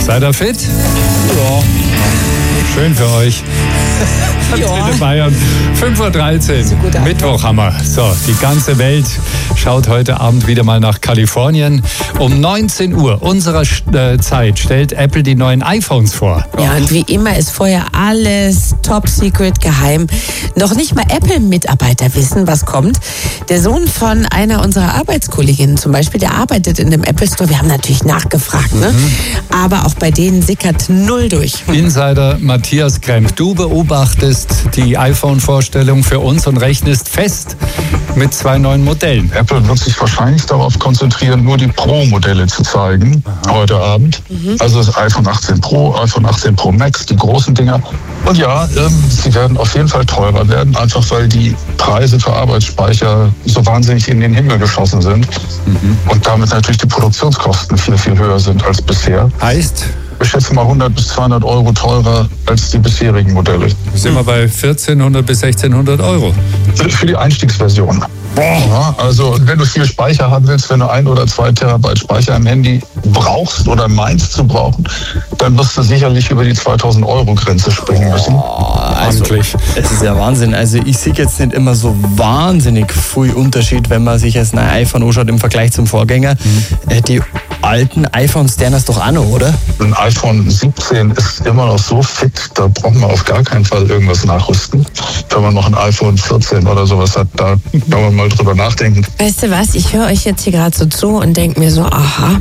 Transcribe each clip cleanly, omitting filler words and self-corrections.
Seid ihr fit? Ja. Schön für euch. Antenne Bayern, 5.13 Uhr, Mittwoch haben wir. So, die ganze Welt schaut heute Abend wieder mal nach Kalifornien. Um 19 Uhr unserer Zeit stellt Apple die neuen iPhones vor. Ja, und wie immer ist vorher alles top secret geheim. Noch nicht mal Apple-Mitarbeiter wissen, was kommt. Der Sohn von einer unserer Arbeitskolleginnen zum Beispiel, der arbeitet in dem Apple Store. Wir haben natürlich nachgefragt, ne? Aber auch bei denen sickert null durch. Insider Matthias Kremp, du beobachtest die iPhone-Vorstellung für uns und rechnest fest mit 2 neuen Modellen. Apple wird sich wahrscheinlich darauf konzentrieren, nur die Pro-Modelle zu zeigen heute Abend. Also das iPhone 18 Pro, iPhone 18 Pro Max, die großen Dinger. Und ja, sie werden auf jeden Fall teurer werden, einfach weil die Preise für Arbeitsspeicher so wahnsinnig in den Himmel geschossen sind. Und damit natürlich die Produktionskosten viel, viel höher sind als bisher. Heißt? Ich schätze mal 100 bis 200 Euro teurer als die bisherigen Modelle. Sind wir bei 1.400 bis 1.600 Euro. Für die Einstiegsversion. Ja, also wenn du viel Speicher haben willst, wenn du 1 oder 2 Terabyte Speicher im Handy brauchst oder meinst zu brauchen, dann wirst du sicherlich über die 2.000 Euro Grenze springen müssen. Also, es ist ja Wahnsinn. Also ich sehe jetzt nicht immer so wahnsinnig viel Unterschied, wenn man sich jetzt ein iPhone anschaut im Vergleich zum Vorgänger. Die alten iPhones, deren ist doch auch noch, oder? Ein iPhone 17 ist immer noch so fit, da braucht man auf gar keinen Fall irgendwas nachrüsten. Wenn man noch ein iPhone 14 oder sowas hat, da kann man mal drüber nachdenken. Weißt du was, ich höre euch jetzt hier gerade so zu und denke mir so, aha.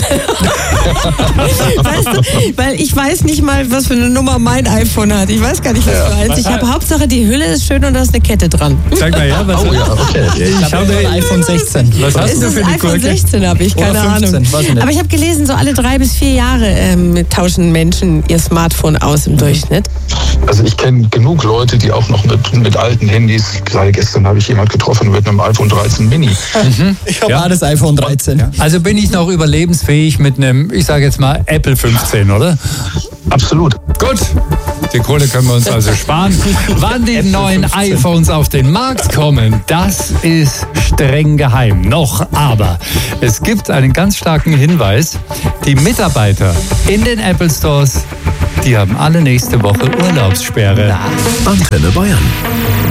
Weißt du, weil ich weiß nicht mal, was für eine Nummer mein iPhone hat. Ich weiß gar nicht, was für eins. Ich habe Hauptsache, die Hülle ist schön und da ist eine Kette dran. Sag mal, ja, was Ich habe ein iPhone 16. Was hast Ist du das für die iPhone Gurke? 16 habe ich, keine Oder 15, Ahnung. weiß ich nicht. Aber ich habe gelesen, so alle 3 bis 4 Jahre tauschen Menschen ihr Smartphone aus im Durchschnitt. Also ich kenne genug Leute, die auch noch mit alten Handys, gerade gestern habe ich jemand getroffen mit einem iPhone 13 Mini. Ich habe auch das iPhone 13. Also bin ich noch überlebensfähig mit einem, ich sage jetzt mal, Apple 15, oder? Absolut. Gut, die Kohle können wir uns also sparen. Wann die neuen iPhones auf den Markt kommen, das ist streng geheim. Noch aber es gibt einen ganz starken Hinweis. Die Mitarbeiter in den Apple Stores, die haben alle nächste Woche Urlaubssperre. Antenne Bayern.